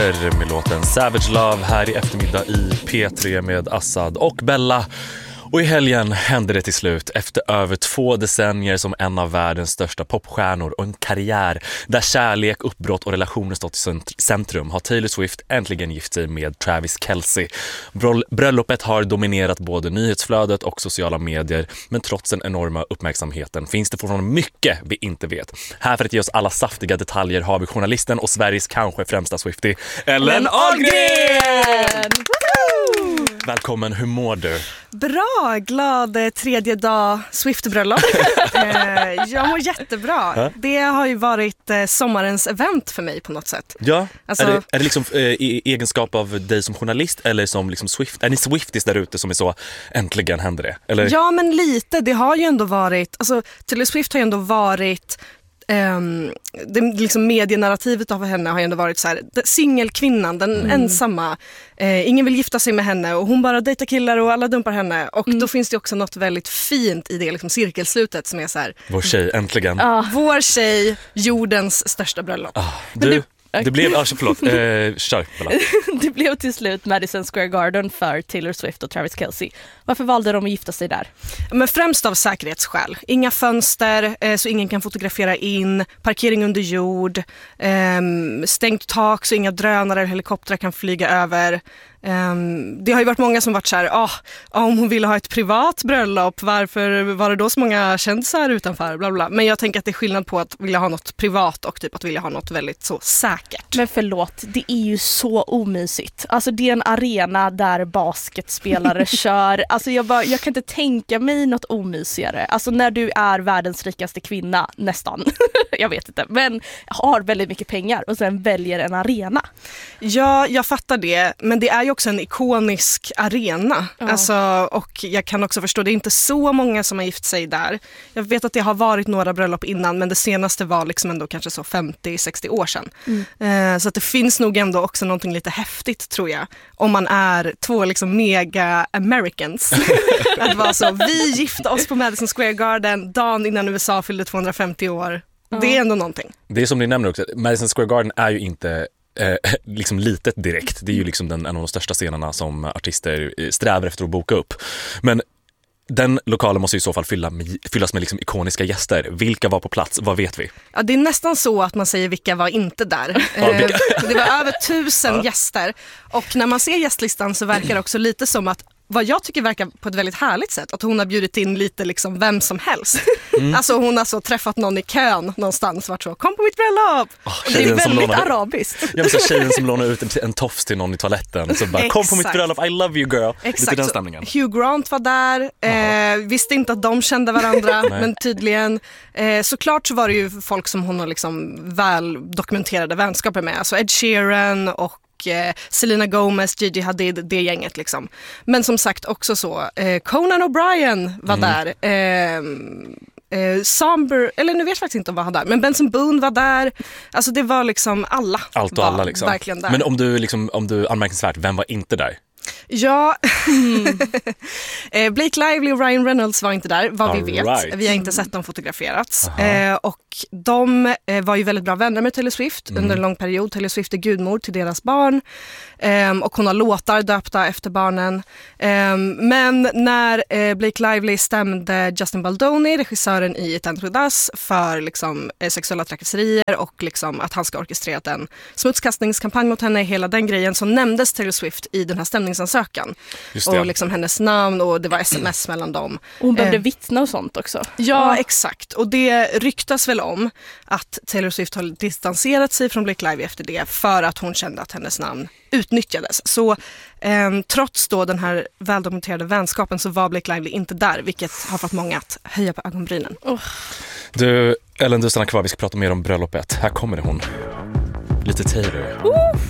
Med låten Savage Love här i eftermiddag i P3 med Assad och Bella. Och i helgen hände det till slut efter över 2 decennier som en av världens största popstjärnor och en karriär där kärlek, uppbrott och relationer stått i centrum har Taylor Swift äntligen gift sig med Travis Kelce. Bröllopet har dominerat både nyhetsflödet och sociala medier, men trots den enorma uppmärksamheten finns det fortfarande mycket vi inte vet. Här för att ge oss alla saftiga detaljer har vi journalisten och Sveriges kanske främsta Swiftie, Ellen Ahlgren! Välkommen, hur mår du? Bra, glad tredje dag Swift-bröllop. Jag mår jättebra. Det har ju varit sommarens event för mig på något sätt. Ja, alltså, är det liksom i egenskap av dig som journalist eller som liksom Swift? Är ni Swifties där ute som är så, äntligen händer det? Eller? Ja, men lite. Det har ju ändå varit, alltså Taylor Swift har ju ändå varit... det liksom medienarrativet av henne har ju ändå varit så här, singelkvinnan, den ensamma, ingen vill gifta sig med henne och hon bara dejtar killar och alla dumpar henne och då finns det också något väldigt fint i det liksom cirkelslutet som är så här, vår tjej, äntligen. Vår tjej, jordens största bröllop. Det blev, kör, Det blev till slut Madison Square Garden för Taylor Swift och Travis Kelce. Varför valde de att gifta sig där? Men främst av säkerhetsskäl. Inga fönster så ingen kan fotografera in, parkering under jord, stängt tak så inga drönare eller helikoptrar kan flyga över. Det har ju varit många som varit så här, om hon ville ha ett privat bröllop, varför var det då så många kändisar utanför, bla bla. Men jag tänker att det är skillnad på att vilja ha något privat och typ att vilja ha något väldigt så säkert. Men förlåt, det är ju så omysigt. Alltså det är en arena där basketspelare kör. Alltså jag kan inte tänka mig något omysigare. Alltså när du är världens rikaste kvinna, nästan, jag vet inte, men har väldigt mycket pengar och sen väljer en arena. Ja, jag fattar det, men det är ju också en ikonisk arena. Alltså, och jag kan också förstå, det är inte så många som har gift sig där. Jag vet att det har varit några bröllop innan, men det senaste var liksom ändå kanske så 50-60 år sedan. Så att det finns nog ändå också någonting lite häftigt, tror jag, om man är 2 liksom mega Americans. Att vara så, vi gifte oss på Madison Square Garden dagen innan USA fyllde 250 år. Det är ändå någonting. Det är som ni nämner också, Madison Square Garden är ju inte liksom litet direkt. Det är ju liksom en av de största scenerna som artister strävar efter att boka upp. Men den lokalen måste i så fall fyllas med liksom ikoniska gäster. Vilka var på plats? Vad vet vi? Ja, det är nästan så att man säger vilka var inte där. Det var över 1000 gäster. Och när man ser gästlistan så verkar det också lite som att, vad jag tycker verkar på ett väldigt härligt sätt, att hon har bjudit in lite liksom vem som helst. Alltså hon har så träffat någon i kön någonstans, vart så, kom på mitt bröllop. Det är väldigt arabiskt. Jag måste tjejen som lånar ut en tofs till någon i toaletten så bara, kom på mitt bröllop, I love you girl. Exakt. Lite den stämningen. Hugh Grant var där, visste inte att de kände varandra, men tydligen. Såklart så var det ju folk som hon har liksom väl dokumenterade vänskaper med, alltså Ed Sheeran och Selena Gomez, Gigi Hadid, det gänget liksom. Men som sagt också så, Conan O'Brien var där. Somber, eller nu vet jag faktiskt inte om vad han där, men Benson Boone var där. Alltså det var liksom alla. Allt och alla liksom. Verkligen där. Men om du anmärkningsvärt, vem var inte där? Ja, Blake Lively och Ryan Reynolds var inte där, vad vi vet. Right. Vi har inte sett dem fotograferats. Och de var ju väldigt bra vänner med Taylor Swift under en lång period. Taylor Swift är gudmor till deras barn. Och hon har låtar döpta efter barnen. Men när Blake Lively stämde Justin Baldoni, regissören i It Ends With Us, för liksom, sexuella trakasserier och liksom, att han ska orkestrerat en smutskastningskampanj mot henne, hela den grejen, så nämndes Taylor Swift i den här stämningsansökan. Och liksom hennes namn, och det var sms mellan dem. Och hon behövde vittna och sånt också. Ja, exakt. Och det ryktas väl om att Taylor Swift har distanserat sig från Blake Lively efter det, för att hon kände att hennes namn utnyttjades. Så trots då den här väldokumenterade vänskapen så var Blake Lively inte där, vilket har fått många att höja på ögonbrynen. Du, Ellen, du stannar kvar. Vi ska prata mer om bröllopet. Här kommer det hon. Lite Taylor.